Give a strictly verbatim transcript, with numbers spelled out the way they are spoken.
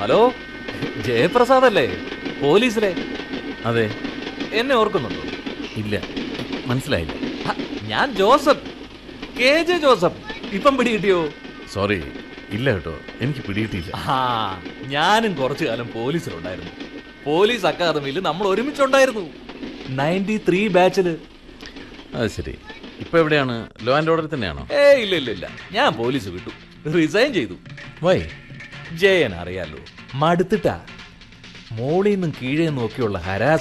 Hello, Jayaprasad അല്ലേ? പോലീസിലെ? അതെ. എന്നെ ഓർക്കുന്നുണ്ടോ? ഇല്ല, മനസ്സിലായില്ല. ഹ, ഞാൻ ജോസഫ്, കെ ജെ ജോസഫ്. ഇപ്പം പിടികിട്ടിയോ? സോറി, ഇല്ല കേട്ടോ, എനിക്ക് പിടികിട്ടിയില്ല. ആ, ഞാനും കുറച്ചു കാലം പോലീസിലുണ്ടായിരുന്നു. പോലീസ് അക്കാദമിയിൽ നമ്മൾ ഒരുമിച്ചുണ്ടായിരുന്നു. Ninety three ബാച്ചില്. അത് ശരി. ഇപ്പൊ എവിടെയാണ്? ലോ ആൻഡ് ഓർഡർ തന്നെയാണോ? ഏ ഇല്ല ഇല്ല ഇല്ല, ഞാൻ പോലീസ് വിട്ടു, റിസൈൻ ചെയ്തു. വൈ? ജയൻ അറിയാലോ, മടുത്തിട്ടാ. മോളിൽ നിന്നും കീഴേ നോക്കിയുള്ള ഹരാസ്